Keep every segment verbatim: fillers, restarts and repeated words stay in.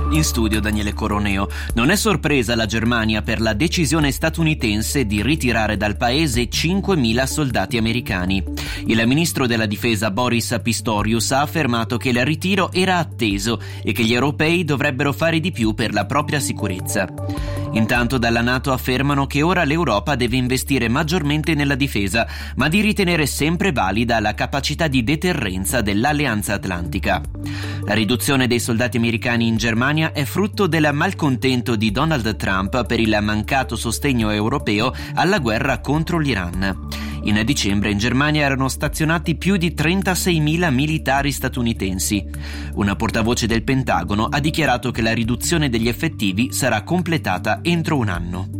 In studio Daniele Coroneo. Non è sorpresa la Germania per la decisione statunitense di ritirare dal paese cinquemila soldati americani. Il ministro della difesa Boris Pistorius ha affermato che il ritiro era atteso e che gli europei dovrebbero fare di più per la propria sicurezza. Intanto dalla NATO affermano che ora l'Europa deve investire maggiormente nella difesa, ma di ritenere sempre valida la capacità di deterrenza dell'Alleanza Atlantica. La riduzione dei soldati americani in Germania è frutto del malcontento di Donald Trump per il mancato sostegno europeo alla guerra contro l'Iran. In dicembre in Germania erano stazionati più di trentaseimila militari statunitensi. Una portavoce del Pentagono ha dichiarato che la riduzione degli effettivi sarà completata entro un anno.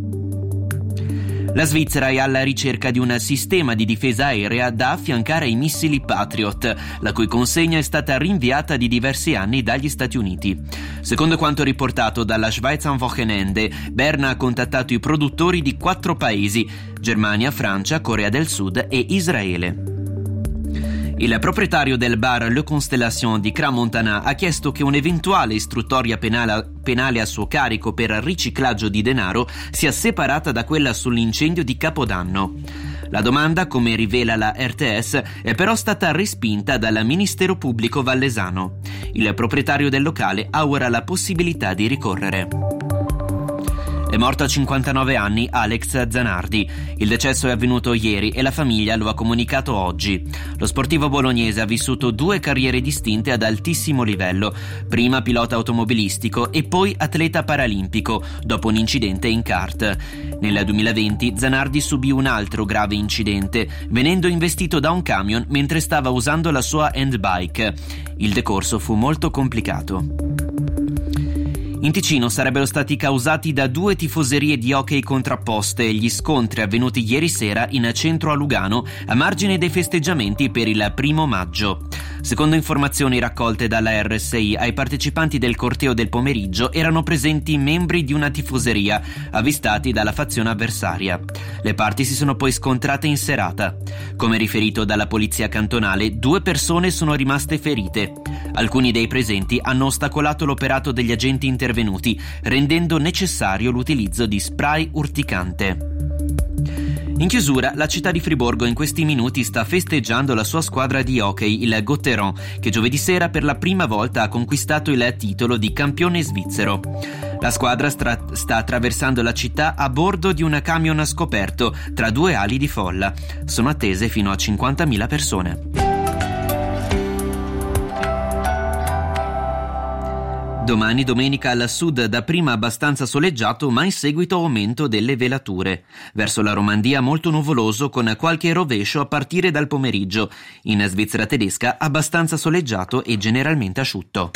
La Svizzera è alla ricerca di un sistema di difesa aerea da affiancare ai missili Patriot, la cui consegna è stata rinviata di diversi anni dagli Stati Uniti. Secondo quanto riportato dalla Schweizer Wochenende, Berna ha contattato i produttori di quattro paesi: Germania, Francia, Corea del Sud e Israele. Il proprietario del bar Le Constellation di Crans-Montana ha chiesto che un'eventuale istruttoria penale, penale a suo carico per riciclaggio di denaro sia separata da quella sull'incendio di Capodanno. La domanda, come rivela la R T S, è però stata respinta dal Ministero Pubblico Vallesano. Il proprietario del locale ha ora la possibilità di ricorrere. È morto a cinquantanove anni Alex Zanardi. Il decesso è avvenuto ieri e la famiglia lo ha comunicato oggi. Lo sportivo bolognese ha vissuto due carriere distinte ad altissimo livello, prima pilota automobilistico e poi atleta paralimpico, dopo un incidente in kart. Nel duemilaventi Zanardi subì un altro grave incidente, venendo investito da un camion mentre stava usando la sua handbike. Il decorso fu molto complicato. In Ticino sarebbero stati causati da due tifoserie di hockey contrapposte gli scontri avvenuti ieri sera in centro a Lugano, a margine dei festeggiamenti per il primo maggio. Secondo informazioni raccolte dalla R S I, ai partecipanti del corteo del pomeriggio erano presenti membri di una tifoseria, avvistati dalla fazione avversaria. Le parti si sono poi scontrate in serata. Come riferito dalla polizia cantonale, due persone sono rimaste ferite. Alcuni dei presenti hanno ostacolato l'operato degli agenti intervenuti, rendendo necessario l'utilizzo di spray urticante. In chiusura, la città di Friburgo in questi minuti sta festeggiando la sua squadra di hockey, il Gotteron, che giovedì sera per la prima volta ha conquistato il titolo di campione svizzero. La squadra stra- sta attraversando la città a bordo di un camion scoperto tra due ali di folla. Sono attese fino a cinquantamila persone. Domani domenica al sud dapprima abbastanza soleggiato, ma in seguito aumento delle velature. Verso la Romandia molto nuvoloso con qualche rovescio a partire dal pomeriggio. In Svizzera tedesca abbastanza soleggiato e generalmente asciutto.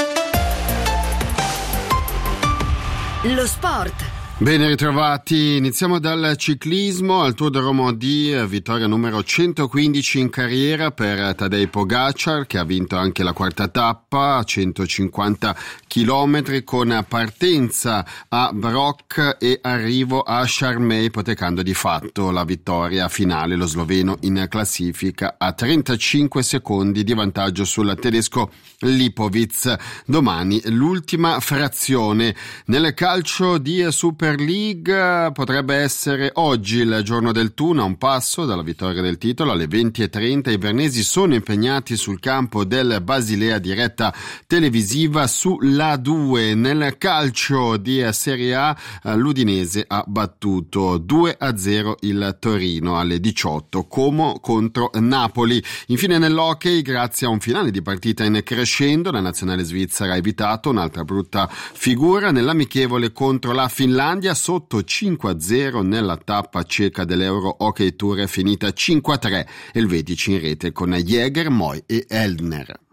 Lo sport. Ben ritrovati, iniziamo dal ciclismo al Tour de Romandie, vittoria numero centoquindici in carriera per Tadej Pogacar, che ha vinto anche la quarta tappa, centocinquanta chilometri con partenza a Broc e arrivo a Charmey, ipotecando di fatto la vittoria finale. Lo sloveno in classifica a trentacinque secondi di vantaggio sul tedesco Lipovic. Domani l'ultima frazione. Nel calcio di Super League potrebbe essere oggi il giorno del Thun, a un passo dalla vittoria del titolo. Alle venti e trenta i vernesi sono impegnati sul campo del Basilea, diretta televisiva sulla due. Nel calcio di Serie A l'Udinese ha battuto due a zero il Torino alle diciotto, Como contro Napoli. Infine nell'hockey, grazie a un finale di partita in crescendo, la nazionale svizzera ha evitato un'altra brutta figura nell'amichevole contro la Finlandia, sotto cinque a zero nella tappa ceca dell'Euro Hockey Tour, è finita cinque a tre. Elvetici in rete con Jäger, Moy e Eldner.